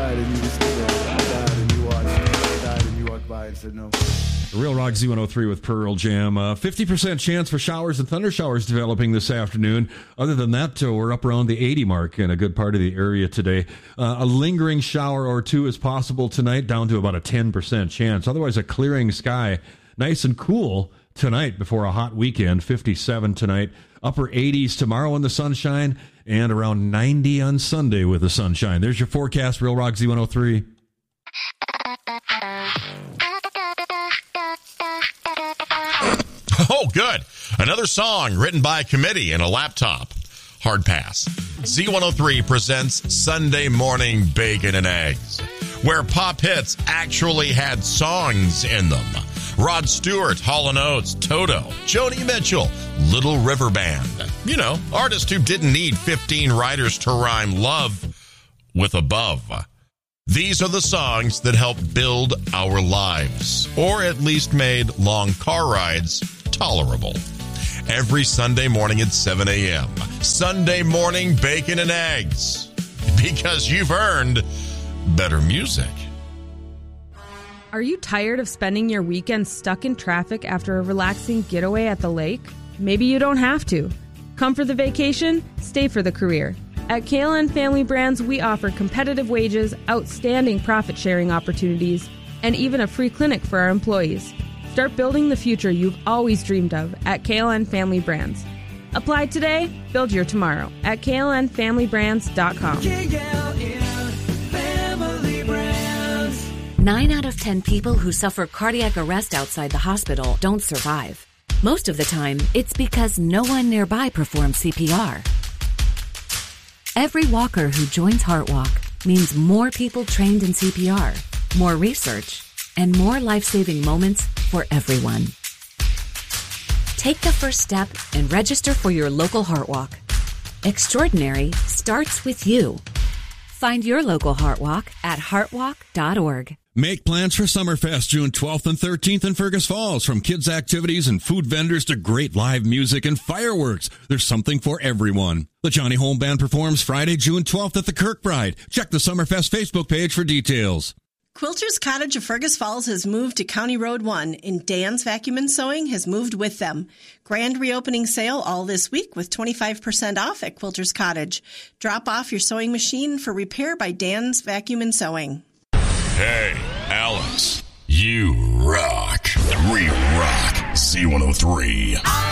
died and you were still there. I died and you watched. I died and you walked by and said no. Real Rock Z103 with Pearl Jam. 50% chance for showers and thunder showers developing this afternoon. Other than that, we're up around the 80 mark in a good part of the area today. A lingering shower or two is possible tonight, down to about a 10% chance. Otherwise, a clearing sky. Nice and cool tonight before a hot weekend. 57 tonight. Upper 80s tomorrow in the sunshine. And around 90 on Sunday with the sunshine. There's your forecast, Real Rock Z103. Oh, good. Another song written by a committee in a laptop. Hard pass. Z103 presents Sunday Morning Bacon and Eggs, where pop hits actually had songs in them. Rod Stewart, Hall & Oates, Toto, Joni Mitchell, Little River Band. You know, artists who didn't need 15 writers to rhyme love with above. These are the songs that helped build our lives, or at least made long car rides tolerable. Every Sunday morning at 7 a.m. Sunday Morning Bacon and Eggs. Because you've earned better music. Are you tired of spending your weekend stuck in traffic after a relaxing getaway at the lake? Maybe you don't have to. Come for the vacation, stay for the career. At KLN Family Brands, we offer competitive wages, outstanding profit-sharing opportunities, and even a free clinic for our employees. Start building the future you've always dreamed of at KLN Family Brands. Apply today, build your tomorrow at klnfamilybrands.com. KLN Family Brands. 9 out of 10 people who suffer cardiac arrest outside the hospital don't survive. Most of the time, it's because no one nearby performs CPR. Every walker who joins HeartWalk means more people trained in CPR, more research, and more life-saving moments for everyone. Take the first step and register for your local HeartWalk. Extraordinary starts with you. Find your local HeartWalk at heartwalk.org. Make plans for Summerfest June 12th and 13th in Fergus Falls. From kids' activities and food vendors to great live music and fireworks, there's something for everyone. The Johnny Home Band performs Friday, June 12th at the Kirkbride. Check the Summerfest Facebook page for details. Quilter's Cottage of Fergus Falls has moved to County Road 1, and Dan's Vacuum and Sewing has moved with them. Grand reopening sale all this week with 25% off at Quilter's Cottage. Drop off your sewing machine for repair by Dan's Vacuum and Sewing. Hey, Alex, you rock. Real Rock Z103.